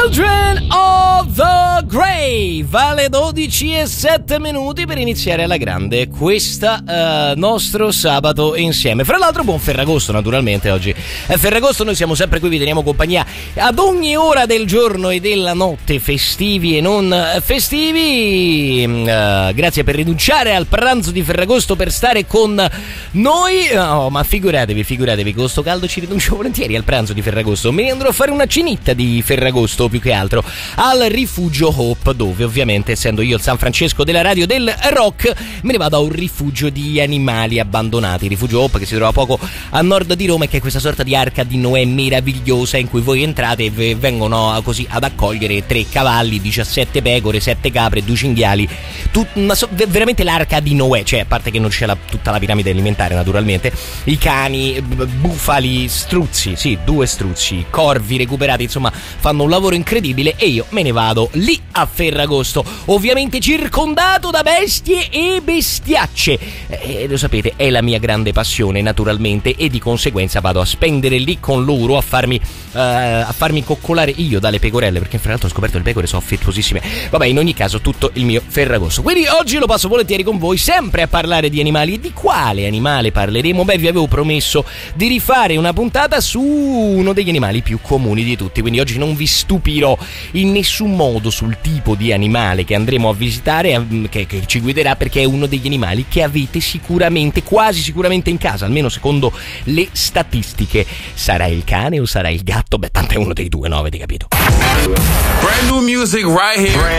Children of the Grave, alle 12:07 per iniziare alla grande questa nostro sabato insieme. Fra l'altro buon Ferragosto, naturalmente oggi è Ferragosto, noi siamo sempre qui, vi teniamo compagnia ad ogni ora del giorno e della notte, festivi e non festivi. Grazie per rinunciare al pranzo di Ferragosto per stare con noi. No, ma figuratevi, con sto caldo ci rinuncio volentieri al pranzo di Ferragosto. Me ne andrò a fare una cenitta di Ferragosto, più che altro al rifugio Hope, dove ovviamente, essendo io il San Francesco della radio del rock, me ne vado a un rifugio di animali abbandonati. Il rifugio Hope, che si trova poco a nord di Roma, e che è questa sorta di arca di Noè meravigliosa in cui voi entrate e vengono così ad accogliere 3 cavalli, 17 pecore, 7 capre, 2 cinghiali, veramente l'arca di Noè, cioè a parte che non c'è tutta la piramide alimentare naturalmente, i cani, bufali, struzzi, sì, 2 struzzi, corvi recuperati, insomma fanno un lavoro incredibile, e io me ne vado lì a Ferragosto, ovviamente circondato da bestie e bestiacce, lo sapete, è la mia grande passione naturalmente, e di conseguenza vado a spendere lì con loro, a farmi coccolare io dalle pecorelle, perché fra l'altro ho scoperto che le pecore sono affettuosissime. Vabbè, in ogni caso tutto il mio Ferragosto, quindi oggi lo passo volentieri con voi, sempre a parlare di animali. E di quale animale parleremo? Beh, vi avevo promesso di rifare una puntata su uno degli animali più comuni di tutti, quindi oggi non vi stupirò in nessun modo sul tipo di animale che andremo a visitare, che ci guiderà, perché è uno degli animali che avete sicuramente, quasi sicuramente in casa, almeno secondo le statistiche. Sarà il cane o sarà il gatto? Beh, tanto è uno dei due, no? Avete capito? Brand new music right here.